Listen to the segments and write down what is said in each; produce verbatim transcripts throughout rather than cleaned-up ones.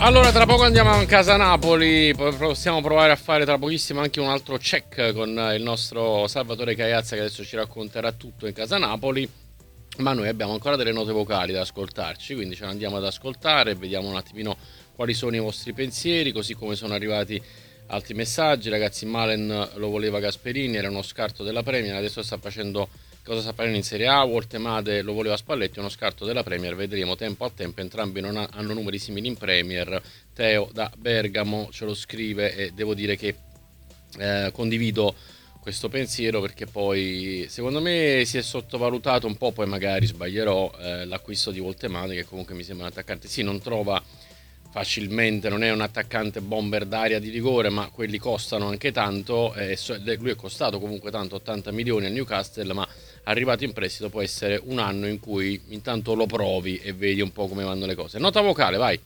Allora, tra poco andiamo a casa Napoli, possiamo provare a fare tra pochissimo anche un altro check con il nostro Salvatore Caiazza, che adesso ci racconterà tutto in casa Napoli, ma noi abbiamo ancora delle note vocali da ascoltarci, quindi ce ne andiamo ad ascoltare e vediamo un attimino quali sono i vostri pensieri, così come sono arrivati altri messaggi. Ragazzi, Malen lo voleva Gasperini, era uno scarto della Premier, adesso sta facendo cosa sta facendo in Serie A. Woltemade lo voleva Spalletti, uno scarto della Premier, vedremo tempo al tempo, entrambi non ha, hanno numeri simili in Premier. Teo da Bergamo ce lo scrive e devo dire che eh, condivido questo pensiero, perché poi secondo me si è sottovalutato un po', poi magari sbaglierò, eh, l'acquisto di Woltemade, che comunque mi sembra un attaccante, sì, non trova facilmente, non è un attaccante bomber d'aria di rigore, ma quelli costano anche tanto, eh, lui è costato comunque tanto, ottanta milioni al Newcastle, ma arrivato in prestito può essere un anno in cui intanto lo provi e vedi un po' come vanno le cose. Nota vocale, vai.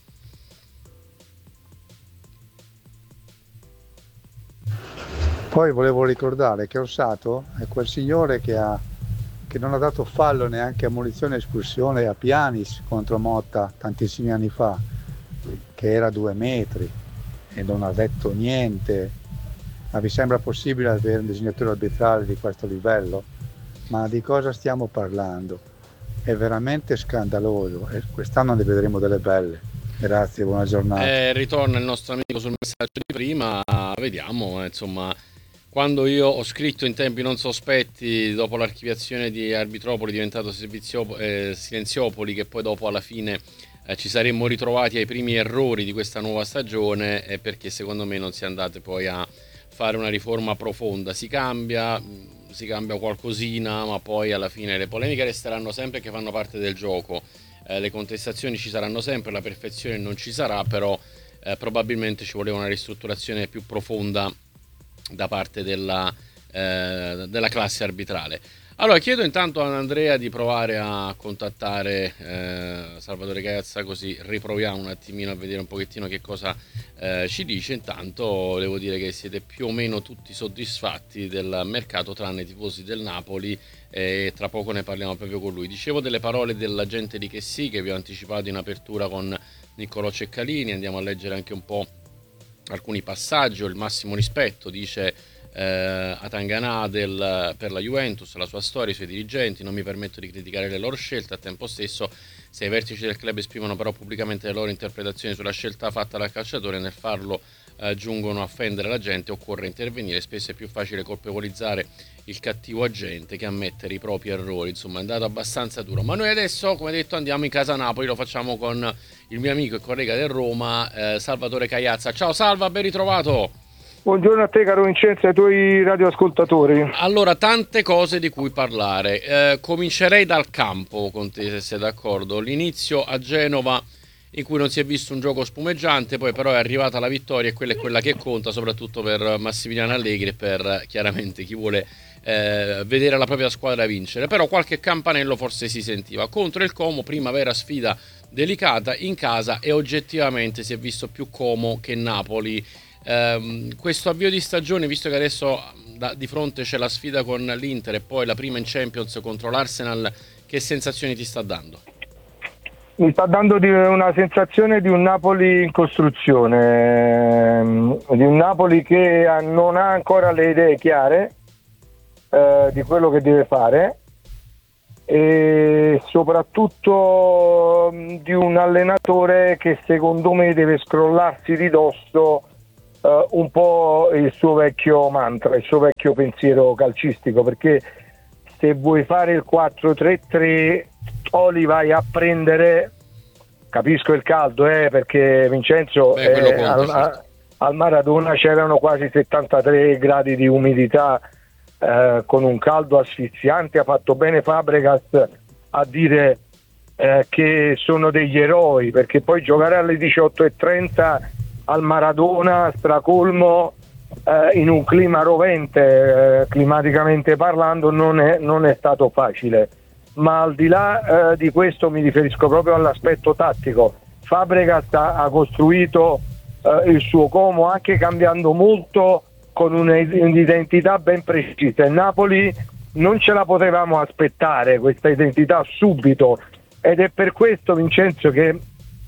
Poi volevo ricordare che Orsato è quel signore che, ha, che non ha dato fallo neanche a munizione e espulsione a Pjanic contro Motta tantissimi anni fa, che era due metri e non ha detto niente. Ma vi sembra possibile avere un disegnatore arbitrale di questo livello? Ma di cosa stiamo parlando? È veramente scandaloso e quest'anno ne vedremo delle belle. Grazie, buona giornata. Eh, ritorna il nostro amico sul messaggio di prima, vediamo, insomma, quando io ho scritto in tempi non sospetti, dopo l'archiviazione di Arbitropoli diventato Servizio, eh, Silenziopoli, che poi dopo alla fine eh, ci saremmo ritrovati ai primi errori di questa nuova stagione, è perché secondo me non si è andate poi a fare una riforma profonda. Si cambia, si cambia qualcosina, ma poi alla fine le polemiche resteranno sempre, che fanno parte del gioco. Eh, le contestazioni ci saranno sempre, la perfezione non ci sarà, però eh, probabilmente ci voleva una ristrutturazione più profonda da parte della, eh, della classe arbitrale. Allora, chiedo intanto ad Andrea di provare a contattare eh, Salvatore Caiazza, così riproviamo un attimino a vedere un pochettino che cosa eh, ci dice. Intanto devo dire che siete più o meno tutti soddisfatti del mercato, tranne i tifosi del Napoli, e tra poco ne parliamo proprio con lui. Dicevo delle parole dell'agente di Chessy che vi ho anticipato in apertura con Niccolò Ceccalini. Andiamo a leggere anche un po' alcuni passaggi. Il massimo rispetto, dice eh, a Tanganà del, per la Juventus, la sua storia, i suoi dirigenti. Non mi permetto di criticare le loro scelte, a tempo stesso se i vertici del club esprimono però pubblicamente le loro interpretazioni sulla scelta fatta dal calciatore, nel farlo eh, giungono a offendere la gente, occorre intervenire. Spesso è più facile colpevolizzare il cattivo agente che ammettere i propri errori. Insomma, è andato abbastanza duro, ma noi adesso, come detto, andiamo in casa Napoli. Lo facciamo con il mio amico e collega del Roma, eh, Salvatore Caiazza. Ciao Salva, ben ritrovato. Buongiorno a te caro Vincenzo e ai tuoi radioascoltatori. Allora, tante cose di cui parlare. Eh, comincerei dal campo con te, se sei d'accordo. L'inizio a Genova, in cui non si è visto un gioco spumeggiante, poi però è arrivata la vittoria e quella è quella che conta, soprattutto per Massimiliano Allegri e per chiaramente chi vuole eh, vedere la propria squadra vincere. Però qualche campanello forse si sentiva. Contro il Como, prima vera sfida delicata in casa, e oggettivamente si è visto più Como che Napoli. Um, questo avvio di stagione, visto che adesso da, di fronte c'è la sfida con l'Inter e poi la prima in Champions contro l'Arsenal, che sensazioni ti sta dando? Mi sta dando di una sensazione di un Napoli in costruzione, di un Napoli che non ha ancora le idee chiare eh, di quello che deve fare, e soprattutto di un allenatore che secondo me deve scrollarsi di dosso Uh, un po' il suo vecchio mantra, il suo vecchio pensiero calcistico, perché se vuoi fare il quattro tre tre o li vai a prendere, capisco il caldo, eh, perché Vincenzo Beh, eh, conta, al, certo. al Maradona c'erano quasi settantatré gradi di umidità, eh, con un caldo asfissiante. Ha fatto bene Fabregas a dire eh, che sono degli eroi, perché poi giocare alle diciotto e trenta al Maradona, stracolmo, eh, in un clima rovente, eh, climaticamente parlando, non è, non è stato facile. Ma al di là eh, di questo mi riferisco proprio all'aspetto tattico. Fabregas ha, ha costruito eh, il suo Como anche cambiando molto, con un'identità ben precisa. Il Napoli non ce la potevamo aspettare questa identità subito, ed è per questo, Vincenzo, che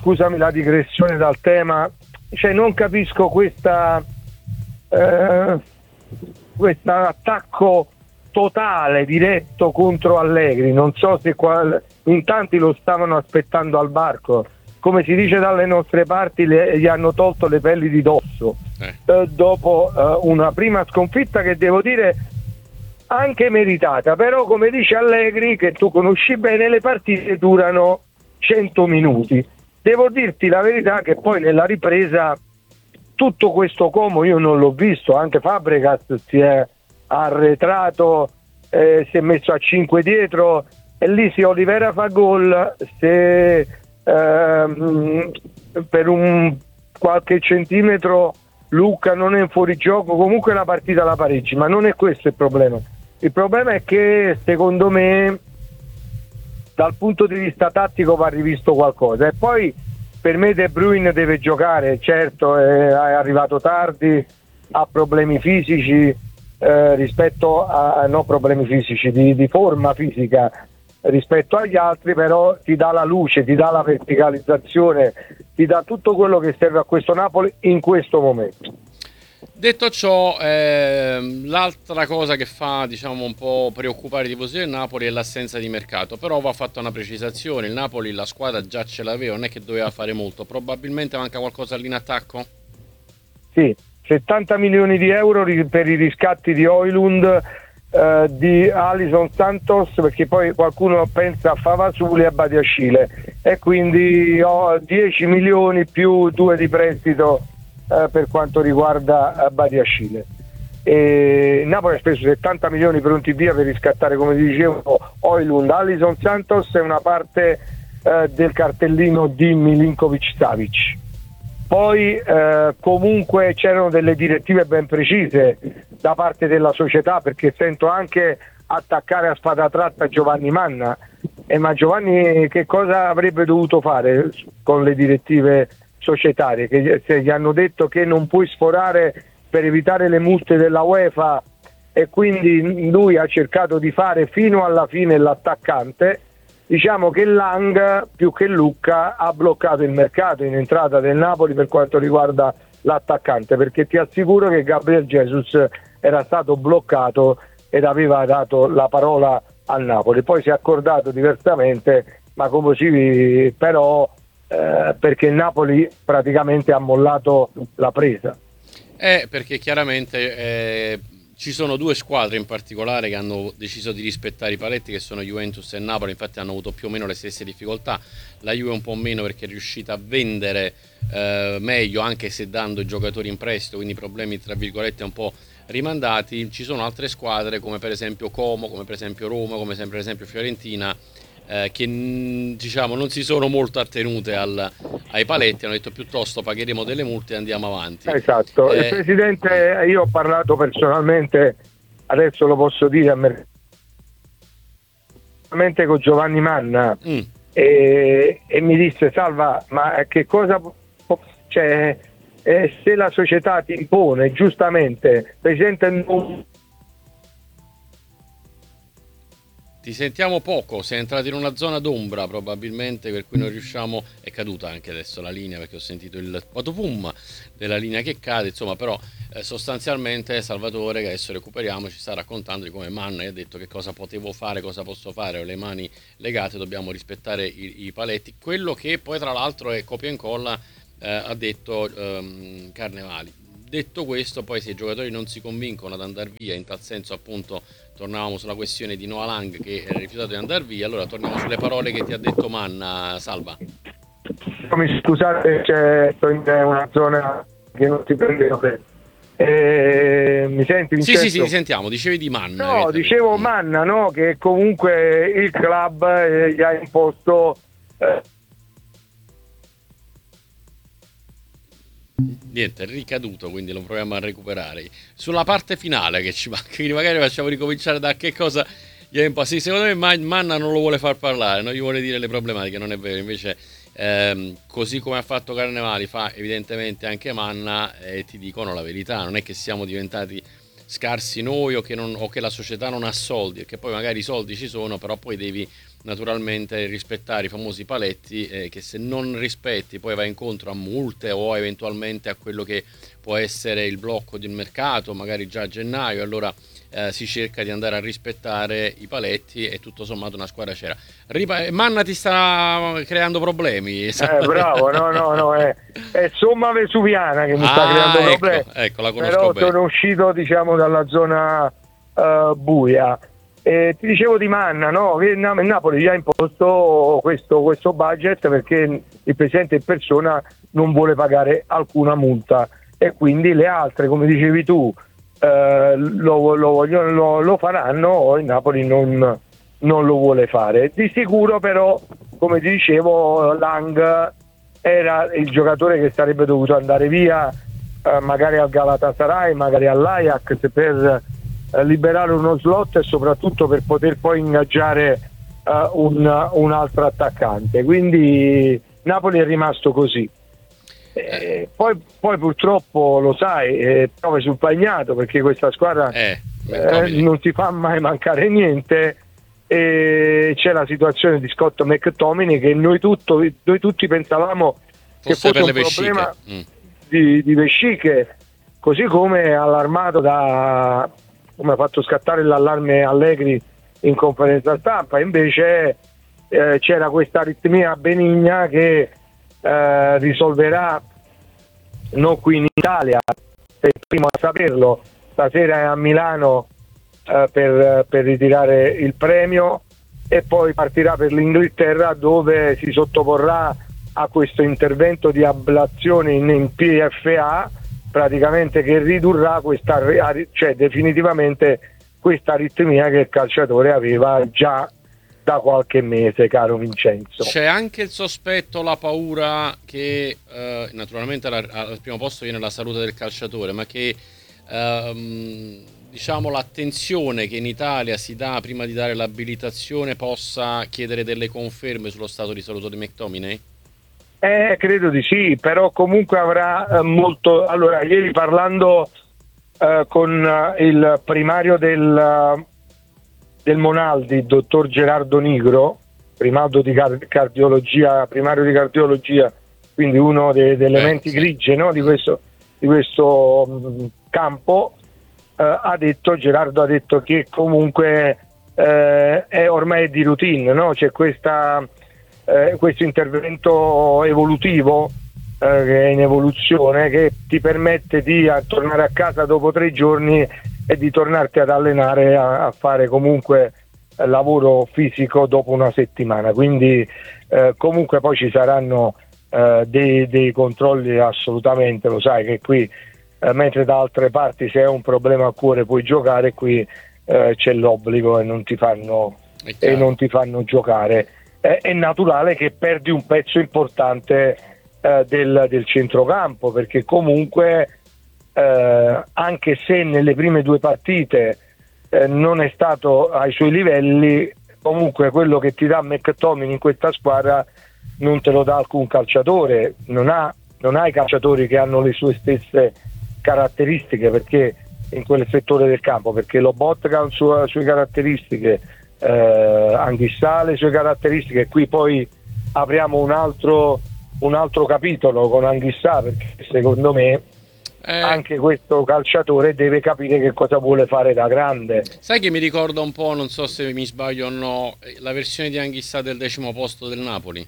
scusami la digressione dal tema, cioè non capisco questa eh, questo attacco totale, diretto contro Allegri. Non so se qual... in tanti lo stavano aspettando al varco, come si dice dalle nostre parti, le... gli hanno tolto le pelli di dosso eh. Eh, dopo eh, una prima sconfitta che devo dire anche meritata, però come dice Allegri, che tu conosci bene, le partite durano cento minuti. Devo dirti la verità che poi nella ripresa tutto questo Como io non l'ho visto, anche Fabregas si è arretrato, eh, si è messo a cinque dietro, e lì se Olivera fa gol, se ehm, per un qualche centimetro Lucca non è in fuorigioco, comunque la partita la pareggi, ma non è questo il problema. Il problema è che secondo me dal punto di vista tattico va rivisto qualcosa, e poi per me De Bruyne deve giocare, certo è arrivato tardi, ha problemi fisici eh, rispetto a no problemi fisici di, di forma fisica rispetto agli altri, però ti dà la luce, ti dà la verticalizzazione, ti dà tutto quello che serve a questo Napoli in questo momento. Detto ciò, ehm, l'altra cosa che fa, diciamo, un po' preoccupare i tifosi del Napoli è l'assenza di mercato, però va fatta una precisazione: il Napoli la squadra già ce l'aveva, non è che doveva fare molto, probabilmente manca qualcosa lì in attacco? Sì, settanta milioni di euro per i riscatti di Højlund, eh, di Alisson Santos, perché poi qualcuno pensa a Favasuli e a Badiashile, e quindi ho dieci milioni più due di prestito eh, per quanto riguarda Badiashile. E Napoli ha speso settanta milioni pronti via per riscattare, come dicevo, Højlund, Alisson Santos e una parte eh, del cartellino di Milinkovic Savic. Poi eh, comunque c'erano delle direttive ben precise da parte della società, perché sento anche attaccare a spada tratta Giovanni Manna, e ma Giovanni che cosa avrebbe dovuto fare con le direttive societarie? Che se gli hanno detto che non puoi sforare per evitare le multe della UEFA, e quindi lui ha cercato di fare fino alla fine l'attaccante. Diciamo che Lang più che Lucca ha bloccato il mercato in entrata del Napoli per quanto riguarda l'attaccante, perché ti assicuro che Gabriel Jesus era stato bloccato ed aveva dato la parola al Napoli. Poi si è accordato diversamente, ma come si però eh, perché il Napoli praticamente ha mollato la presa. Eh, perché chiaramente eh, ci sono due squadre in particolare che hanno deciso di rispettare i paletti, che sono Juventus e Napoli. Infatti hanno avuto più o meno le stesse difficoltà, la Juve un po' meno perché è riuscita a vendere eh, meglio, anche se dando i giocatori in prestito, quindi problemi tra virgolette un po' rimandati. Ci sono altre squadre come per esempio Como, come per esempio Roma, come per esempio Fiorentina, eh, che diciamo non si sono molto attenute al, ai paletti, hanno detto piuttosto pagheremo delle multe e andiamo avanti. Esatto, eh, il Presidente, io ho parlato personalmente, adesso lo posso dire a me, con Giovanni Manna, mm. e, e mi disse: Salva, ma che cosa c'è? Eh, se la società ti impone, giustamente, Presidente, non... Ti sentiamo poco, sei entrato in una zona d'ombra probabilmente, per cui non riusciamo. È caduta anche adesso la linea, perché ho sentito il patopum della linea che cade, insomma. Però eh, sostanzialmente Salvatore, che adesso recuperiamo, ci sta raccontando di come Manna ha detto che cosa potevo fare, cosa posso fare, ho le mani legate, dobbiamo rispettare i, i paletti. Quello che poi tra l'altro è copia e incolla eh, ha detto ehm, Carnevali. Detto questo, poi se i giocatori non si convincono ad andare via, in tal senso appunto tornavamo sulla questione di Noah Lang che era rifiutato di andare via, allora torniamo sulle parole che ti ha detto Manna. Salva. Mi scusate, cioè, sto in una zona che non ti prendevo bene. Eh, mi senti? Sì, sì, sì, ti sentiamo. Dicevi di Manna. No, dicevo Manna, no, che comunque il club eh, gli ha imposto... Eh, Niente, è ricaduto, quindi lo proviamo a recuperare. Sulla parte finale che ci manca, quindi magari facciamo ricominciare da che cosa gli è imposto. Sì, secondo me Manna non lo vuole far parlare, non gli vuole dire le problematiche, non è vero. Invece ehm, così come ha fatto Carnevali fa evidentemente anche Manna, e ti dicono la verità. Non è che siamo diventati scarsi noi o che, non, o che la società non ha soldi, perché poi magari i soldi ci sono, però poi devi naturalmente rispettare i famosi paletti, eh, che se non rispetti poi vai incontro a multe o eventualmente a quello che può essere il blocco del mercato, magari già a gennaio. Allora eh, si cerca di andare a rispettare i paletti e tutto sommato una squadra c'era. Ripa- Manna ti sta creando problemi. Eh, bravo, no, no, no, è, è somma vesuviana che mi ah, sta creando ecco, problemi. Ecco, la conosco Però bene. sono uscito, diciamo, dalla zona uh, buia. E ti dicevo di Manna, no? Che il Napoli gli ha imposto questo, questo budget perché il presidente in persona non vuole pagare alcuna multa e quindi le altre, come dicevi tu, eh, lo, lo, lo, lo faranno, il Napoli non, non lo vuole fare. Di sicuro però, come ti dicevo, Lang era il giocatore che sarebbe dovuto andare via, eh, magari al Galatasaray, magari all'Ajax, per eh, liberare uno slot e soprattutto per poter poi ingaggiare eh, un, un altro attaccante. Quindi Napoli è rimasto così. Eh, poi, poi purtroppo lo sai, eh, piove sul bagnato perché questa squadra eh, eh, non ti fa mai mancare niente, e c'è la situazione di Scott McTominay che noi, tutto, noi tutti pensavamo che fosse un problema mm. di, di vesciche, così come allarmato da come ha fatto scattare l'allarme Allegri in conferenza stampa. Invece eh, c'era questa aritmia benigna che Eh, risolverà non qui in Italia, è il primo a saperlo, stasera è a Milano eh, per, per ritirare il premio e poi partirà per l'Inghilterra dove si sottoporrà a questo intervento di ablazione in, in P F A, praticamente, che ridurrà questa, cioè definitivamente questa aritmia che il calciatore aveva già da qualche mese, caro Vincenzo. C'è anche il sospetto, la paura che eh, naturalmente al, al primo posto viene la salute del calciatore, ma che ehm, diciamo l'attenzione che in Italia si dà prima di dare l'abilitazione possa chiedere delle conferme sullo stato di salute di McTominay? Eh, credo di sì, però comunque avrà eh, molto. Allora, ieri parlando eh, con eh, il primario del del Monaldi, il dottor Gerardo Nigro, primario di car- cardiologia, primario di cardiologia, quindi uno dei de elementi eh, sì. grigie, no, di questo, di questo mh, campo, eh, ha detto, Gerardo ha detto che comunque eh, è ormai di routine, no? C'è questa, eh, questo intervento evolutivo eh, che è in evoluzione, che ti permette di a, tornare a casa dopo tre giorni e di tornarti ad allenare a, a fare comunque eh, lavoro fisico dopo una settimana. Quindi eh, comunque poi ci saranno eh, dei, dei controlli, assolutamente, lo sai che qui eh, mentre da altre parti se hai un problema a cuore puoi giocare, qui eh, c'è l'obbligo e non ti fanno e non ti fanno giocare. Eh, è naturale che perdi un pezzo importante eh, del, del centrocampo, perché comunque Eh, anche se nelle prime due partite eh, non è stato ai suoi livelli, comunque quello che ti dà McTominay in questa squadra non te lo dà alcun calciatore, non ha, non ha i calciatori che hanno le sue stesse caratteristiche, perché in quel settore del campo, perché Lobotka ha le sue caratteristiche, eh, Anghissà ha le sue caratteristiche, e qui poi apriamo un altro, un altro capitolo con Anghissà, perché secondo me Eh, anche questo calciatore deve capire che cosa vuole fare da grande. Sai che mi ricorda un po', non so se mi sbaglio o no, la versione di Anghissà del decimo posto del Napoli?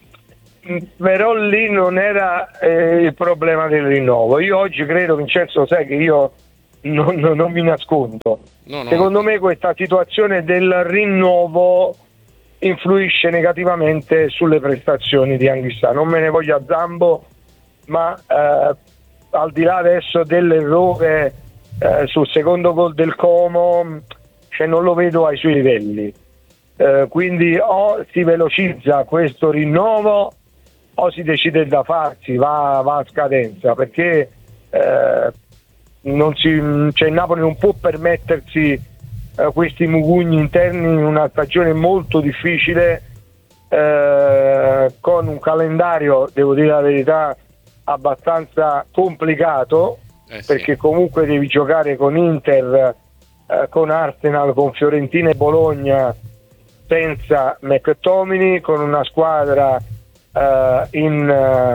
Però lì non era eh, il problema del rinnovo. Io oggi credo, Vincenzo, sai che io non, non, non mi nascondo. No, no. Secondo me questa situazione del rinnovo influisce negativamente sulle prestazioni di Anghissà. Non me ne voglio a Zambo, ma eh, al di là adesso dell'errore eh, sul secondo gol del Como, cioè non lo vedo ai suoi livelli, eh, quindi o si velocizza questo rinnovo o si decide da farsi, va, va a scadenza, perché eh, non si, cioè il Napoli non può permettersi eh, questi mugugni interni in una stagione molto difficile, eh, con un calendario, devo dire la verità, abbastanza complicato, eh sì. Perché comunque devi giocare con Inter, eh, con Arsenal, con Fiorentina e Bologna, senza McTominay, con una squadra uh, in,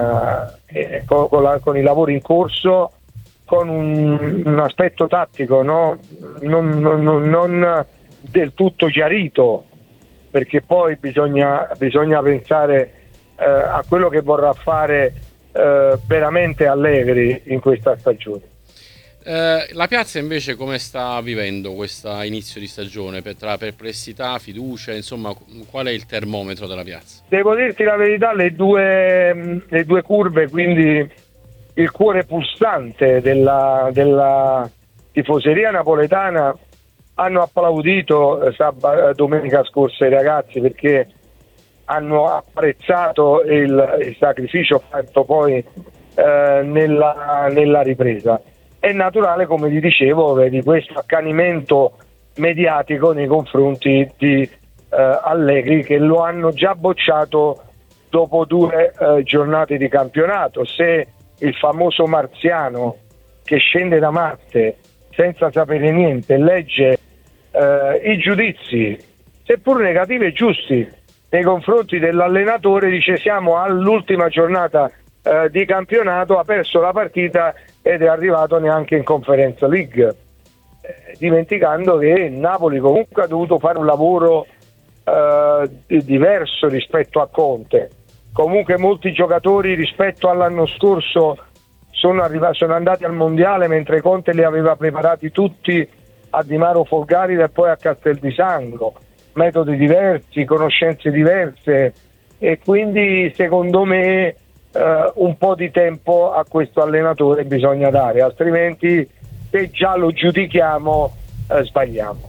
uh, con, con, la, con i lavori in corso, con un, un aspetto tattico, no? non, non, non del tutto chiarito, perché poi bisogna, bisogna pensare uh, a quello che vorrà fare uh, veramente Allegri in questa stagione. Eh, la piazza invece come sta vivendo questo inizio di stagione? Per, tra perplessità, fiducia, insomma, qual è il termometro della piazza? Devo dirti la verità, le due, le due curve, quindi il cuore pulsante della, della tifoseria napoletana, hanno applaudito eh, sab- domenica scorsa i ragazzi, perché hanno apprezzato il, il sacrificio fatto poi eh, nella, nella ripresa. È naturale, come vi dicevo, vedi questo accanimento mediatico nei confronti di eh, Allegri, che lo hanno già bocciato dopo due eh, giornate di campionato. Se il famoso marziano che scende da Marte senza sapere niente legge eh, i giudizi, seppur negativi e giusti, nei confronti dell'allenatore, dice siamo all'ultima giornata eh, di campionato, ha perso la partita ed è arrivato neanche in Conference League, eh, dimenticando che il Napoli comunque ha dovuto fare un lavoro eh, diverso rispetto a Conte. Comunque molti giocatori rispetto all'anno scorso sono, arrivati, sono andati al mondiale, mentre Conte li aveva preparati tutti a Di Maro Folgarida e poi a Castel di Sangro, metodi diversi, conoscenze diverse, e quindi secondo me Uh, un po' di tempo a questo allenatore bisogna dare, altrimenti se già lo giudichiamo uh, sbagliamo.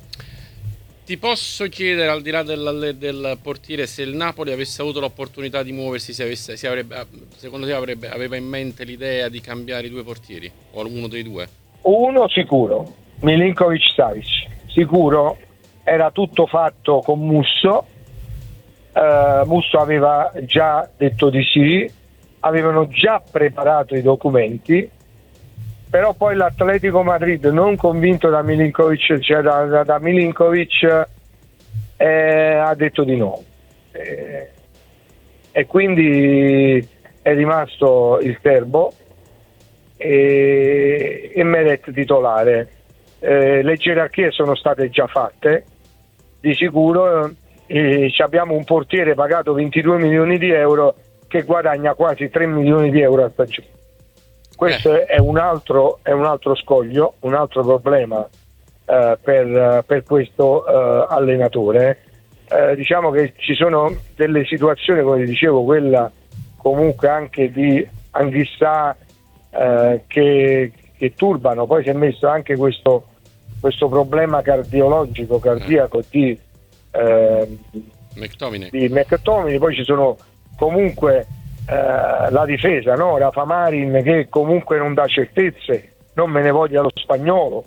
Ti posso chiedere, al di là del, del portiere, se il Napoli avesse avuto l'opportunità di muoversi, se avesse, se avrebbe, secondo te avrebbe, aveva in mente l'idea di cambiare i due portieri o uno dei due? Uno sicuro, Milinkovic-Savic, sicuro, era tutto fatto con Musso, uh, Musso aveva già detto di sì, avevano già preparato i documenti, però poi l'Atletico Madrid, non convinto da Milinkovic, cioè da, da, da Milinkovic, eh, ha detto di no, eh, e quindi è rimasto il serbo e, e Meret titolare. Eh, le gerarchie sono state già fatte, di sicuro, eh, abbiamo un portiere pagato ventidue milioni di euro che guadagna quasi tre milioni di euro a stagione. Questo eh. è, un altro, è un altro scoglio, un altro problema eh, per, per questo eh, allenatore. Eh, diciamo che ci sono delle situazioni, come dicevo, quella comunque anche di Anghissà eh, che, che turbano. Poi si è messo anche questo, questo problema cardiologico, cardiaco eh. di, eh, McTominay. di McTominay. Poi ci sono comunque eh, la difesa, no? Rafa Marin, che comunque non dà certezze, non me ne voglia lo spagnolo,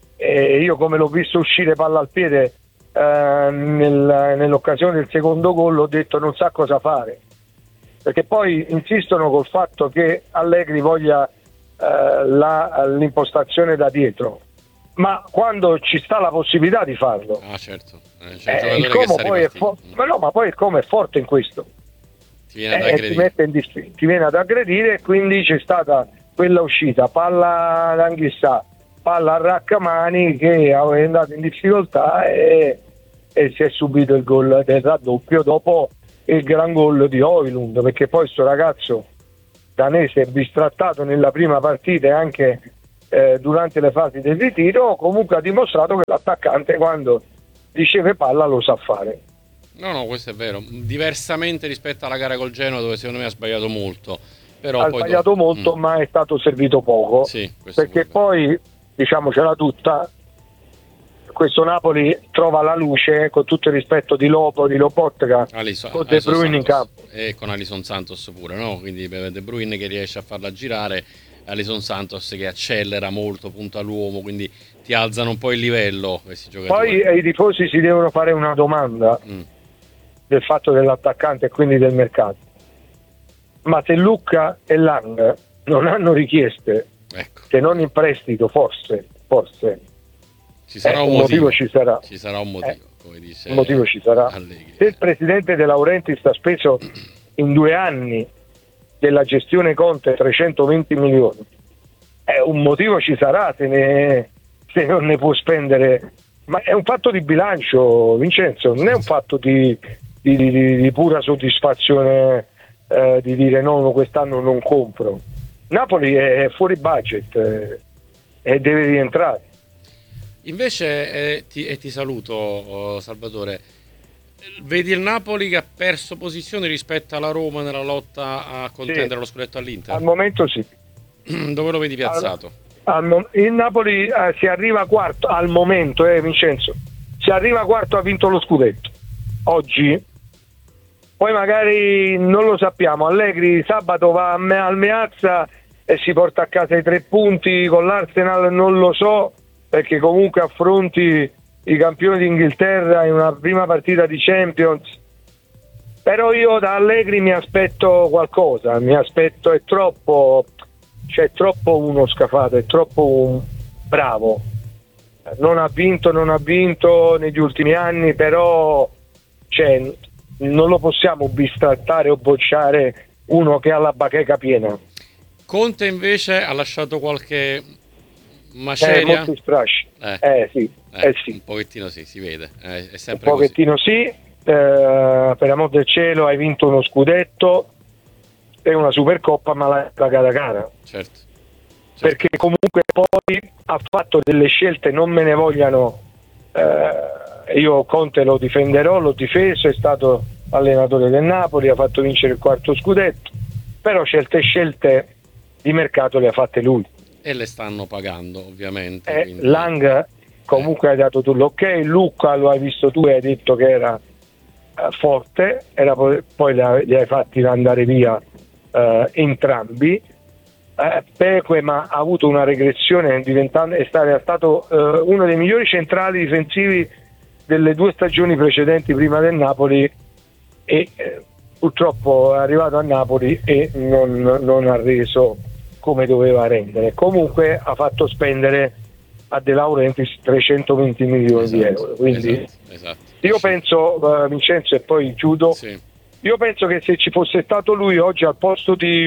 e io come l'ho visto uscire palla al piede eh, nel, nell'occasione del secondo gol ho detto non sa cosa fare, perché poi insistono col fatto che Allegri voglia eh, la, l'impostazione da dietro, ma quando ci sta la possibilità di farlo, ah certo, eh, c'è eh, il Como poi è fo- ma no, ma poi il Como è forte in questo, ti viene ad eh, aggredire, ti, mette in dif- ti viene ad aggredire, e quindi c'è stata quella uscita, palla ad Anghissà, palla a Raccamani che è andato in difficoltà e, e si è subito il gol del raddoppio dopo il gran gol di Højlund, perché poi questo ragazzo danese è bistrattato nella prima partita e anche eh, durante le fasi del ritiro, comunque ha dimostrato che l'attaccante quando riceve palla lo sa fare. No, no, questo è vero. Diversamente rispetto alla gara col Genoa, dove secondo me ha sbagliato molto. Però ha poi sbagliato dopo... molto, mm. ma è stato servito poco. Sì, perché poi, diciamocela tutta, questo Napoli trova la luce, con tutto il rispetto di Lopo, di Lobotka, Alisson, con De Bruyne in campo. E con Alisson Santos pure, no? Quindi De Bruyne che riesce a farla girare, Alisson Santos che accelera molto, punta all'uomo, quindi ti alzano un po' il livello questi giocatori. Poi eh, i tifosi si devono fare una domanda mm. del fatto dell'attaccante e quindi del mercato. Ma se Lucca e Lang non hanno richieste, ecco, se non in prestito, forse, forse ci sarà eh, un, un motivo. motivo ci sarà. Ci sarà un motivo. Eh. come dice il motivo ci sarà. Allegri. Se il presidente De Laurentiis ha speso in due anni della gestione Conte trecentoventi milioni, eh, un motivo ci sarà se, ne, se non ne può spendere, ma è un fatto di bilancio, Vincenzo, non è un fatto di, di, di, di pura soddisfazione, eh, di dire no, quest'anno non compro. Napoli è fuori budget eh, e deve rientrare. Invece, eh, ti, e ti saluto oh, Salvatore, vedi il Napoli che ha perso posizioni rispetto alla Roma nella lotta a contendere Sì. lo scudetto all'Inter? Al momento sì. Dove lo vedi piazzato? Al, al, il Napoli eh, si arriva quarto al momento, eh, Vincenzo, si arriva quarto, ha vinto lo scudetto oggi, poi magari non lo sappiamo. Allegri sabato va a Me- al Meazza e si porta a casa i tre punti, con l'Arsenal non lo so, perché comunque affronti i campioni d'Inghilterra in una prima partita di Champions, però io da Allegri mi aspetto qualcosa, mi aspetto, è troppo, cioè è troppo uno scafato, è troppo un bravo, non ha vinto, non ha vinto negli ultimi anni, però cioè, non lo possiamo bistrattare o bocciare uno che ha la bacheca piena. Conte invece ha lasciato qualche Eh, maceria? molti strasci. Eh. Eh, sì, Eh, eh sì. Un pochettino sì, si vede, eh, è Un sempre così. pochettino sì, eh, per amor del cielo hai vinto uno scudetto e una Supercoppa, ma l'hai pagata cara, Certo. Certo. perché comunque poi ha fatto delle scelte, non me ne vogliano, eh, io Conte lo difenderò, l'ho difeso, è stato allenatore del Napoli, ha fatto vincere il quarto scudetto, però certe scelte di mercato le ha fatte lui. E le stanno pagando ovviamente. Eh, quindi... Lang comunque hai dato tu l'ok, Luca lo hai visto tu e hai detto che era eh, forte, era poi, poi li, hai, li hai fatti andare via eh, entrambi. eh, Peque ma ha avuto una regressione, diventando, è stato, è stato eh, uno dei migliori centrali difensivi delle due stagioni precedenti prima del Napoli e eh, purtroppo è arrivato a Napoli e non, non ha reso come doveva rendere. Comunque ha fatto spendere a De Laurentiis trecentoventi milioni esatto, di euro, quindi esatto, esatto. io Sì. penso, uh, Vincenzo, e poi chiudo, Sì. io penso che se ci fosse stato lui oggi al posto di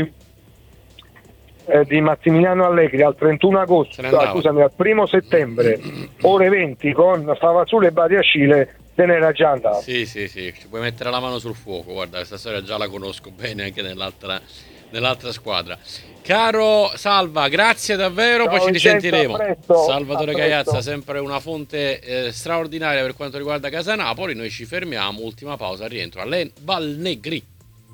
eh, di Massimiliano Allegri al trentuno agosto, ah, scusami, al primo settembre ore venti con Favazzullo e Badiacile, se n'era già andato. Sì, sì, sì, ci puoi mettere la mano sul fuoco, guarda, questa storia già la conosco bene anche nell'altra, nell'altra squadra. Caro Salva, grazie davvero, Ciao, poi ci Vincenzo, risentiremo. a presto, Salvatore a presto. Caiazza, sempre una fonte eh, straordinaria per quanto riguarda Casa Napoli. Noi ci fermiamo, ultima pausa, rientro alle Valnegri.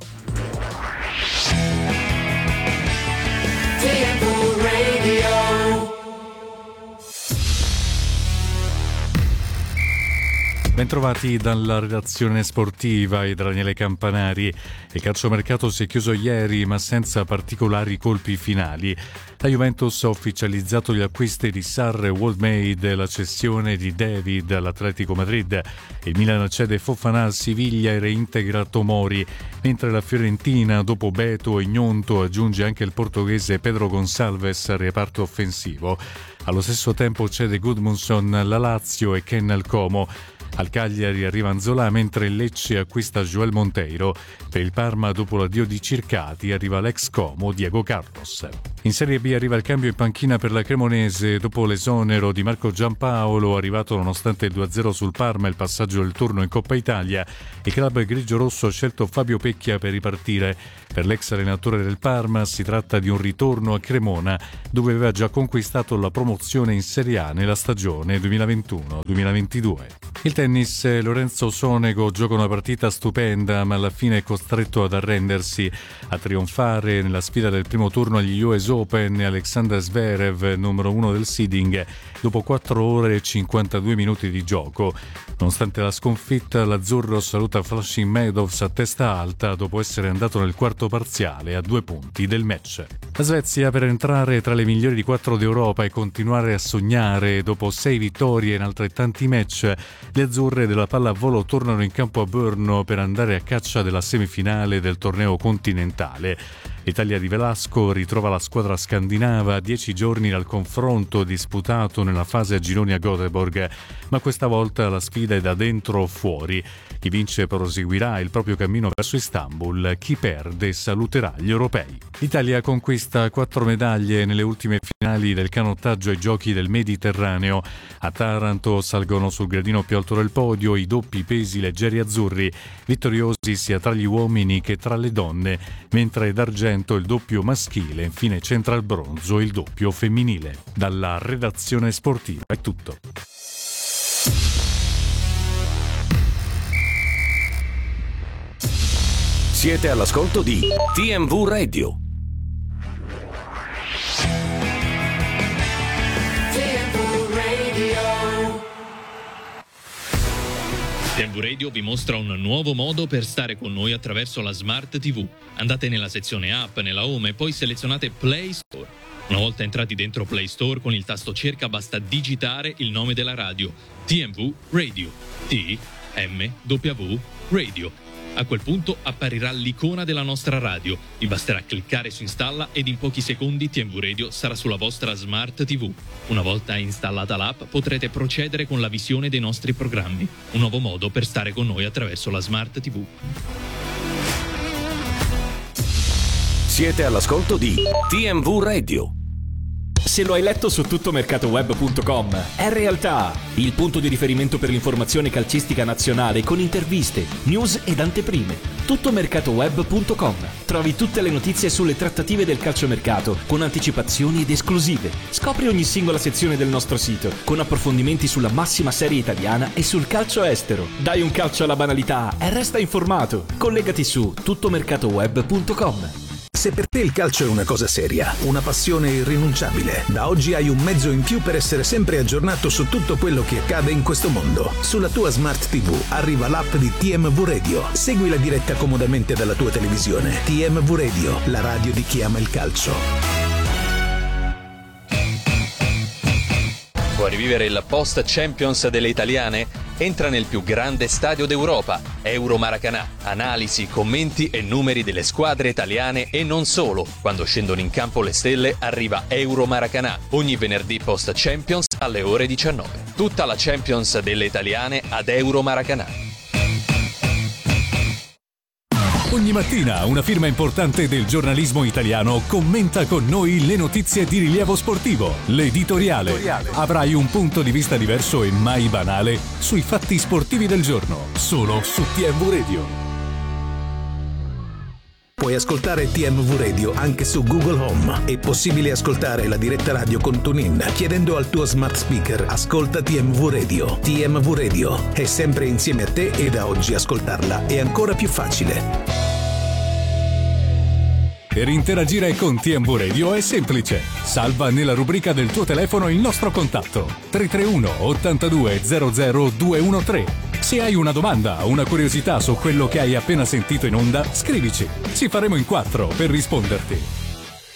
Bentrovati dalla redazione sportiva e da Daniele Campanari. Il calciomercato si è chiuso ieri ma senza particolari colpi finali. La Juventus ha ufficializzato gli acquisti di Sarr e Worldmade e la cessione di David all'Atletico Madrid. Il Milan cede Fofana al Siviglia e reintegra Tomori, mentre la Fiorentina, dopo Beto e Gnonto, aggiunge anche il portoghese Pedro Gonçalves al reparto offensivo. Allo stesso tempo cede Gudmundsson alla Lazio e Ken al Como. Al Cagliari arriva Nzola, mentre il Lecce acquista Joel Monteiro. Per il Parma, dopo l'addio di Circati, arriva l'ex Como Diego Carlos. In Serie B arriva il cambio in panchina per la Cremonese. Dopo l'esonero di Marco Giampaolo, arrivato nonostante il due a zero sul Parma e il passaggio del turno in Coppa Italia, il club grigio-rosso ha scelto Fabio Pecchia per ripartire. Per l'ex allenatore del Parma si tratta di un ritorno a Cremona, dove aveva già conquistato la promozione in Serie A nella stagione duemilaventuno duemilaventidue. Il tennis, Lorenzo Sonego gioca una partita stupenda, ma alla fine è costretto ad arrendersi. A trionfare nella sfida del primo turno agli U S Open Alexander Zverev, numero uno del seeding, dopo quattro ore e cinquantadue minuti di gioco. Nonostante la sconfitta, l'azzurro saluta Flushing Meadows a testa alta dopo essere andato nel quarto parziale a due punti del match. La Svezia, per entrare tra le migliori di quattro d'Europa e continuare a sognare, dopo sei vittorie in altrettanti match, le azzurre della pallavolo tornano in campo a Brno per andare a caccia della semifinale del torneo continentale. L'Italia di Velasco ritrova la squadra scandinava a dieci giorni dal confronto disputato nella fase a gironi a Göteborg, ma questa volta la sfida è da dentro o fuori. Chi vince proseguirà il proprio cammino verso Istanbul, chi perde saluterà gli europei. L'Italia conquista quattro medaglie nelle ultime finali del canottaggio ai Giochi del Mediterraneo. A Taranto salgono sul gradino più alto del podio i doppi pesi leggeri azzurri, vittoriosi sia tra gli uomini che tra le donne, mentre d'argento il doppio maschile, infine centra al bronzo il doppio femminile. Dalla redazione sportiva è tutto. Siete all'ascolto di T M V Radio. T M V Radio vi mostra un nuovo modo per stare con noi attraverso la Smart tivù. Andate nella sezione app, nella home e poi selezionate Play Store. Una volta entrati dentro Play Store, con il tasto cerca basta digitare il nome della radio: T M V Radio. T M W Radio. A quel punto apparirà l'icona della nostra radio. Vi basterà cliccare su installa ed in pochi secondi T M V Radio sarà sulla vostra Smart tivù. Una volta installata l'app potrete procedere con la visione dei nostri programmi. Un nuovo modo per stare con noi attraverso la Smart tivù. Siete all'ascolto di T M V Radio. Se lo hai letto su tuttomercatoweb punto com, è realtà! Il punto di riferimento per l'informazione calcistica nazionale con interviste, news ed anteprime. tuttomercatoweb punto com. Trovi tutte le notizie sulle trattative del calciomercato con anticipazioni ed esclusive. Scopri ogni singola sezione del nostro sito con approfondimenti sulla massima serie italiana e sul calcio estero. Dai un calcio alla banalità e resta informato. Collegati su tuttomercatoweb punto com. Se per te il calcio è una cosa seria, una passione irrinunciabile, da oggi hai un mezzo in più per essere sempre aggiornato su tutto quello che accade in questo mondo. Sulla tua Smart tivù arriva l'app di T M V Radio. Segui la diretta comodamente dalla tua televisione. T M V Radio, la radio di chi ama il calcio. Vuoi rivivere il post Champions delle italiane? Entra nel più grande stadio d'Europa, Euromaracanà. Analisi, commenti e numeri delle squadre italiane e non solo. Quando scendono in campo le stelle arriva Euromaracanà. Ogni venerdì post Champions alle ore diciannove. Tutta la Champions delle italiane ad Euromaracanà. Ogni mattina una firma importante del giornalismo italiano commenta con noi le notizie di rilievo sportivo. L'editoriale. Avrai un punto di vista diverso e mai banale sui fatti sportivi del giorno, solo su T M V Radio. Puoi ascoltare T M V Radio anche su Google Home. È possibile ascoltare la diretta radio con TuneIn chiedendo al tuo smart speaker "Ascolta T M V Radio". T M V Radio è sempre insieme a te e da oggi ascoltarla è ancora più facile. Per interagire con T M V Radio è semplice. Salva nella rubrica del tuo telefono il nostro contatto tre tre uno ottantadue zero zero due uno tre. Se hai una domanda o una curiosità su quello che hai appena sentito in onda, scrivici. Ci faremo in quattro per risponderti.